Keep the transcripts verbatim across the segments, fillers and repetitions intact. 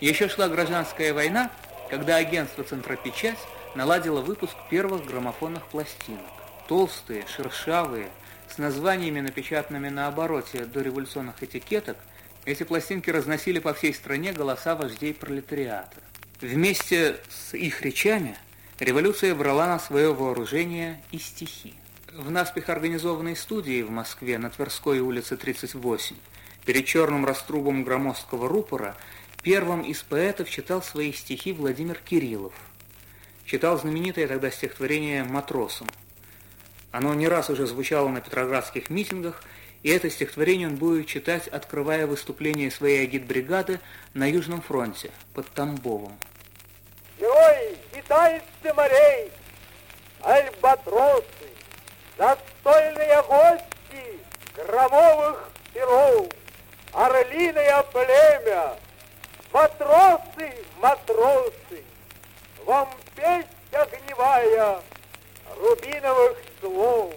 Еще шла гражданская война, когда агентство «Центропечать» наладило выпуск первых граммофонных пластинок. Толстые, шершавые, с названиями, напечатанными на обороте дореволюционных этикеток, эти пластинки разносили по всей стране голоса вождей пролетариата. Вместе с их речами революция брала на свое вооружение и стихи. В наспех организованной студии в Москве на Тверской улице тридцать восемь перед черным раструбом громоздкого рупора первым из поэтов читал свои стихи Владимир Кириллов. Читал знаменитое тогда стихотворение «Матросам». Оно не раз уже звучало на петроградских митингах, и это стихотворение он будет читать, открывая выступление своей агитбригады на Южном фронте под Тамбовом. Герои, китайцы морей, альбатросы, застольные гости громовых перов, орлиное племя, матросы, матросы, вам песнь огневая рубиновых слов.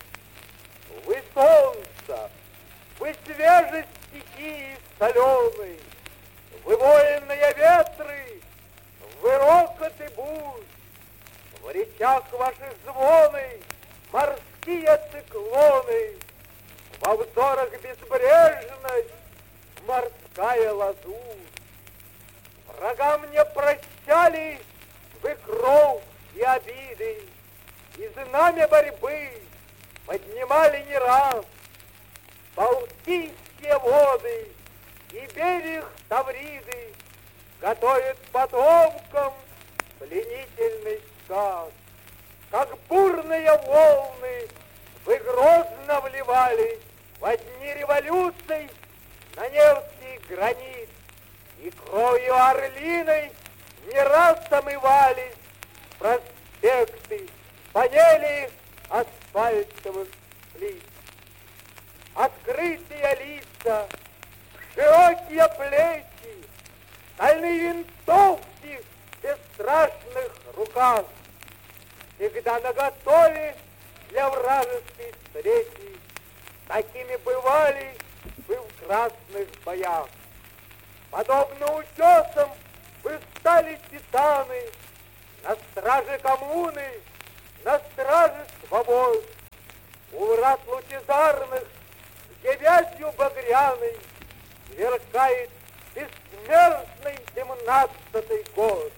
Вы солнце, вы свежесть стихии соленой, вы военные ветры, вы рокоты бурь, в речах ваших звоны морские циклоны, во взорах безбрежность, морская лазурь. Врагам не прощали вы кровь и обиды, и знамя борьбы поднимали не раз. Балтийские воды и берег Тавриды готовят потомкам пленительный сказ. Как бурные волны вы грозно вливались во дни революций на Невский гранит, и кровью орлиной не раз омывались проспекты, панели асфальтовых плит. Открытые лица, широкие плечи, стальные винтовки в бесстрашных руках, всегда наготове для вражеской встречи. Такими бывали вы в красных боях. Подобно утесам вы стали титаны, на страже коммуны, на страже свобод. У врат лучезарных, где вязью багряной сверкает бессмертный семнадцатый год.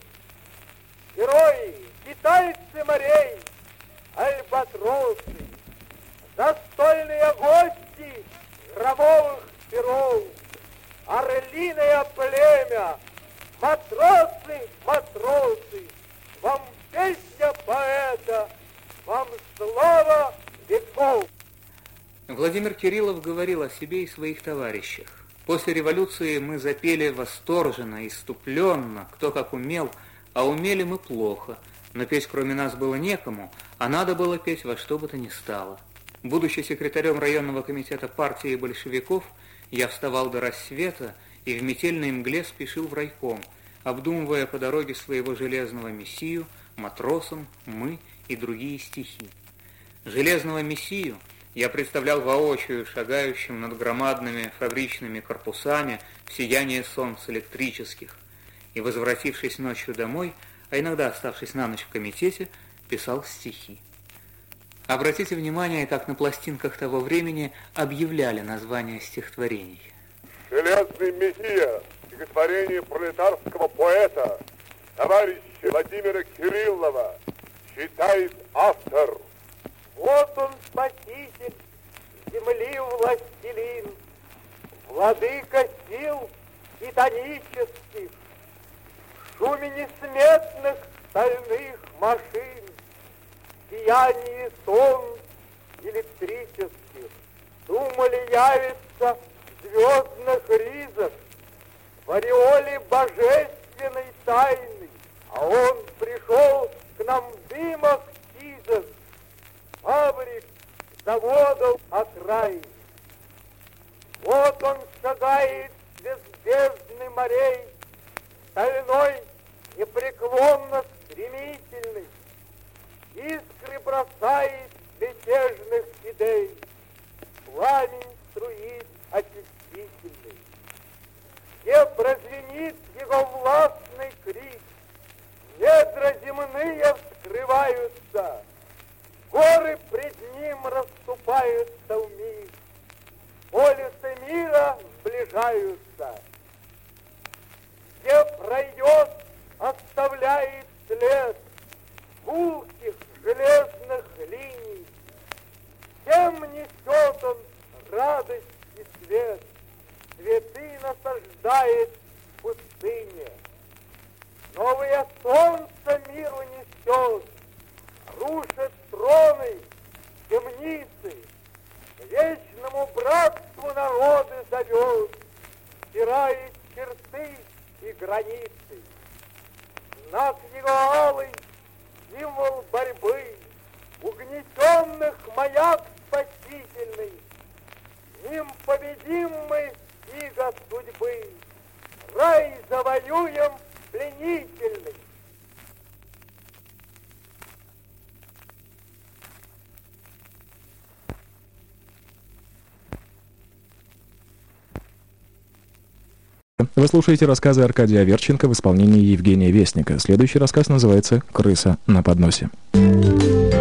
Герои, китайцы морей, альбатросы, застольные гости громовых перов, орлиное племя, матросы, матросы, вам песня поэта, вам слава веков. Владимир Кириллов говорил о себе и своих товарищах. После революции мы запели восторженно, иступленно, кто как умел, а умели мы плохо, но петь кроме нас было некому, а надо было петь во что бы то ни стало. Будучи секретарем районного комитета партии большевиков, я вставал до рассвета и в метельной мгле спешил в райком, обдумывая по дороге своего железного мессию, матросам, мы и другие стихи. Железного мессию я представлял воочию шагающим над громадными фабричными корпусами в сияние солнц электрических, и, возвратившись ночью домой, а иногда оставшись на ночь в комитете, писал стихи. Обратите внимание, как на пластинках того времени объявляли названия стихотворений. «Железный мессия» — стихотворение пролетарского поэта, товарища Владимира Кириллова, читает автор. Вот он, спаситель, земли властелин, владыка сил титанических, в шуме несметных стальных машин, сияние солнц электрических, думали явиться в звездных ризах, в ореоле божественной тайны, а он пришел к нам в дымах сизых, фабрик, заводов окраин. Вот он шагает без бездны морей, стальной, непреклонно стремительный, искры бросает мятежных идей, пламень струит очистительный. Где прозвенит его граница. Где пройдет, оставляет след гулких железных линий. Тем несет он радость и свет, цветы насаждает в пустыне. Новое солнце миру несет, рушит троны, темницы, к вечному братству народы зовет, стирает черты и границы. Знак его алый, символ борьбы, угнетенных маяк спасительный. С ним победим мы иго судьбы, рай завоюем пленительный. Вы слушаете рассказы Аркадия Аверченко в исполнении Евгения Вестника. Следующий рассказ называется «Крыса на подносе».